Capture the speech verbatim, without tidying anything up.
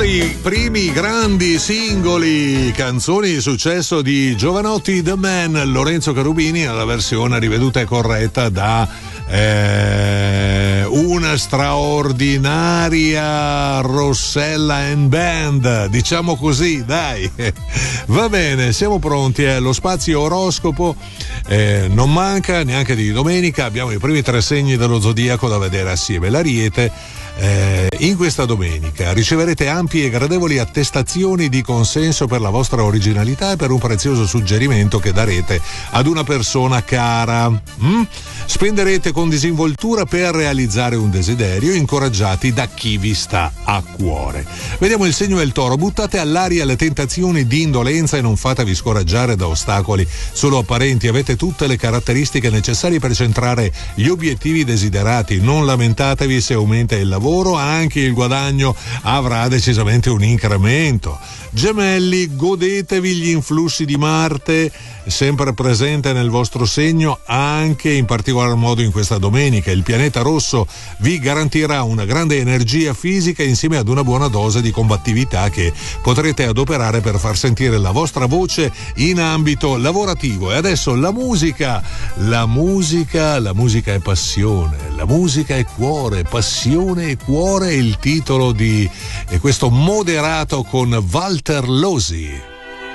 dei primi grandi singoli, canzoni di successo di Jovanotti, The Man, Lorenzo Cherubini, nella versione riveduta e corretta da eh, una straordinaria Rossella and Band, diciamo così, dai. Va bene, siamo pronti, eh. Lo spazio oroscopo eh, non manca neanche di domenica, abbiamo i primi tre segni dello zodiaco da vedere assieme. L'Ariete. Eh, in questa domenica riceverete ampie e gradevoli attestazioni di consenso per la vostra originalità e per un prezioso suggerimento che darete ad una persona cara. Mm? Spenderete con disinvoltura per realizzare un desiderio, incoraggiati da chi vi sta a cuore. Vediamo il segno del Toro. Buttate all'aria le tentazioni di indolenza e non fatevi scoraggiare da ostacoli solo apparenti. Avete tutte le caratteristiche necessarie per centrare gli obiettivi desiderati. Non lamentatevi se aumenta il lavoro, anche il guadagno avrà decisamente un incremento. Gemelli, godetevi gli influssi di Marte, sempre presente nel vostro segno, anche in particolar modo in questa domenica. Il pianeta rosso vi garantirà una grande energia fisica insieme ad una buona dose di combattività che potrete adoperare per far sentire la vostra voce in ambito lavorativo. E adesso la musica, la musica, la musica è passione, la musica è cuore, passione e cuore è il titolo di questo Moderato con Walter Losi.